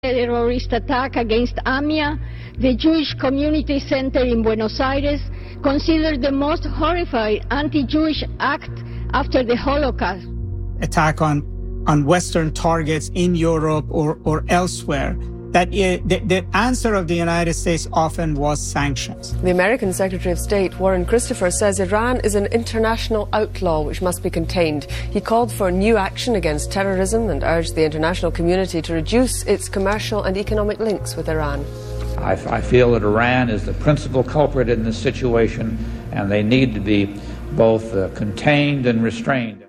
terrorist attack against AMIA, the Jewish Community Center in Buenos Aires, considered the most horrifying anti-Jewish act after the Holocaust. Attack on Western targets in Europe or elsewhere, that the answer of the United States often was sanctions. The American Secretary of State, Warren Christopher, says Iran is an international outlaw which must be contained. He called for new action against terrorism and urged the international community to reduce its commercial and economic links with Iran. I feel that Iran is the principal culprit in this situation, and they need to be both contained and restrained.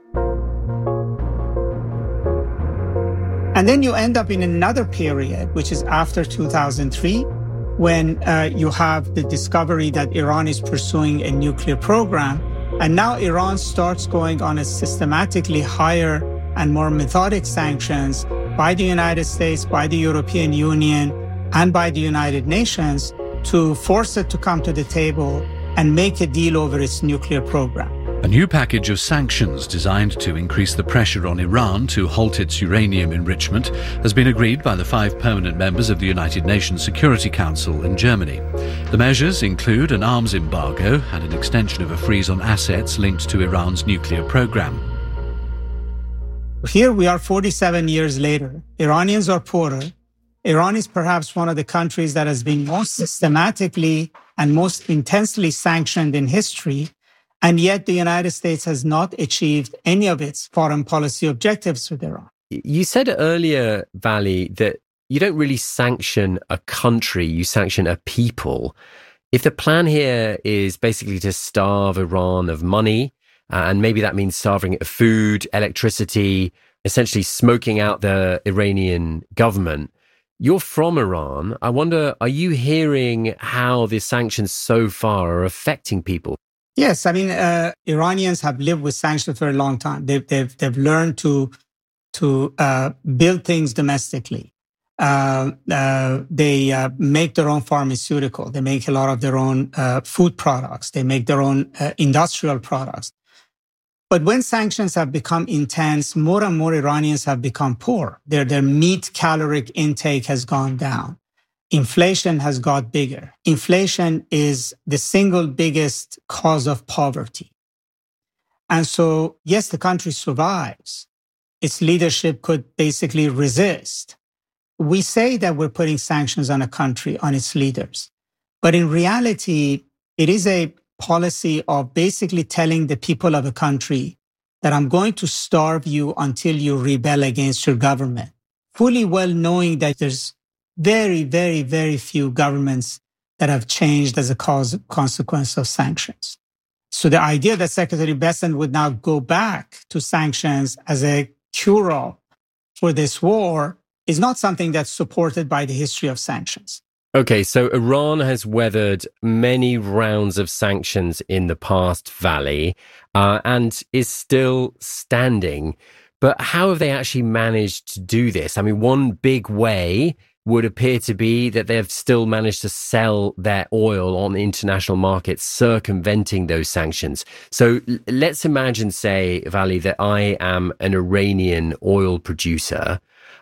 And then you end up in another period, which is after 2003, when you have the discovery that Iran is pursuing a nuclear program. And now Iran starts going on a systematically higher and more methodic sanctions by the United States, by the European Union, and by the United Nations to force it to come to the table and make a deal over its nuclear program. A new package of sanctions designed to increase the pressure on Iran to halt its uranium enrichment has been agreed by the 5 permanent members of the United Nations Security Council in Germany. The measures include an arms embargo and an extension of a freeze on assets linked to Iran's nuclear program. Here we are 47 years later. Iranians are poorer. Iran is perhaps one of the countries that has been most systematically and most intensely sanctioned in history. And yet the United States has not achieved any of its foreign policy objectives with Iran. You said earlier, Vali, that you don't really sanction a country, you sanction a people. If the plan here is basically to starve Iran of money, and maybe that means starving it of food, electricity, essentially smoking out the Iranian government, you're from Iran. I wonder, are you hearing how the sanctions so far are affecting people? Yes, I mean, Iranians have lived with sanctions for a long time. They've learned to build things domestically. They make their own pharmaceutical. They make a lot of their own food products. They make their own industrial products. But when sanctions have become intense, more and more Iranians have become poor. Their meat caloric intake has gone down. Inflation has got bigger. Inflation is the single biggest cause of poverty. And so, yes, the country survives. Its leadership could basically resist. We say that we're putting sanctions on a country, on its leaders. But in reality, it is a policy of basically telling the people of a country that I'm going to starve you until you rebel against your government, fully well knowing that there's very, very, very few governments that have changed as a consequence of sanctions. So the idea that Secretary Bessent would now go back to sanctions as a cure-all for this war is not something that's supported by the history of sanctions. Okay, so Iran has weathered many rounds of sanctions in the past, Vali, and is still standing. But how have they actually managed to do this? I mean, one big way would appear to be that they've still managed to sell their oil on the international markets, circumventing those sanctions. So let's imagine, say, Vali, that I am an Iranian oil producer.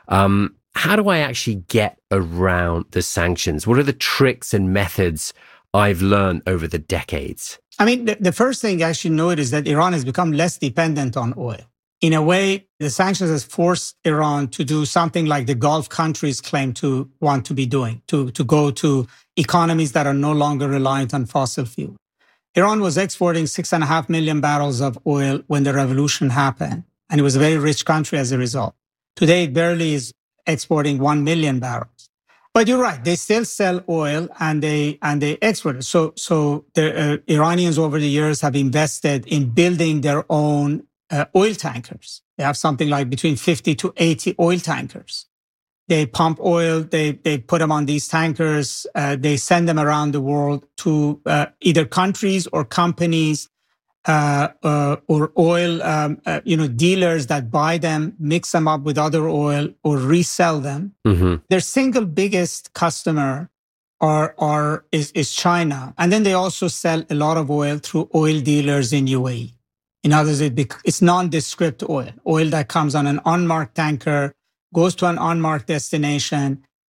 How do I actually get around the sanctions? What are the tricks and methods I've learned over the decades? I mean, the first thing I should note is that Iran has become less dependent on oil. In a way, the sanctions has forced Iran to do something like the Gulf countries claim to want to be doing, to go to economies that are no longer reliant on fossil fuel. Iran was exporting 6.5 million barrels of oil when the revolution happened, and it was a very rich country as a result. Today, it barely is exporting 1 million barrels. But you're right, they still sell oil and they export it. So the Iranians over the years have invested in building their own oil tankers. They have something like between 50 to 80 oil tankers. They pump oil, they put them on these tankers, they send them around the world to either countries or companies or oil, dealers that buy them, mix them up with other oil or resell them. Mm-hmm. Their single biggest customer is China. And then they also sell a lot of oil through oil dealers in UAE. In other words, it's nondescript oil that comes on an unmarked tanker, goes to an unmarked destination,